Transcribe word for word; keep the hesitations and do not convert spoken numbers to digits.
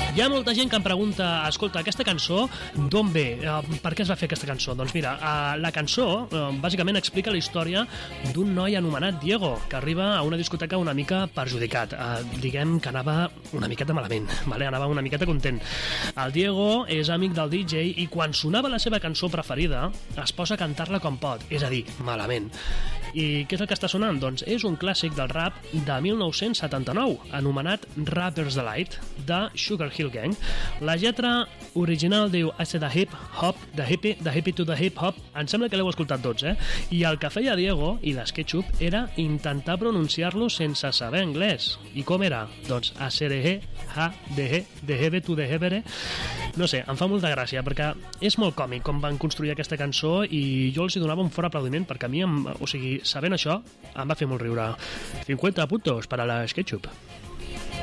Hi ha molta gent que em pregunta, escolta, aquesta cançó d'on ve? Per què es va fer aquesta cançó? Doncs mira, la cançó bàsicament explica la història d'un noi anomenat Diego, que arriba a una discoteca una mica perjudicat. Diguem que anava una miqueta malament, vale? Anava una miqueta content. El Diego és amic del D J i quan sonava la seva cançó preferida es posa a cantar-la com pot, és a dir, malament. I què és el que està sonant? Doncs és un clàssic del rap de mil nou-cents setanta-nou, anomenat Rapper's Delight, de Sugar Hill Gang. La lletra original diu I said the hip hop, the hippie, the hippie to the hip hop. Em sembla que l'heu escoltat tots, eh? I el que feia Diego i l'Sketchup era intentar pronunciar-lo sense saber anglès. I com era? Doncs A C D G, ha, de he, de hebe to de hebere. No sé, em fa molta gràcia perquè és molt còmic com van construir aquesta cançó i jo els hi donava un fort aplaudiment perquè a mi, em, o sigui, sabent això, em va fer molt riure. cinquanta puntos para la Sketchup.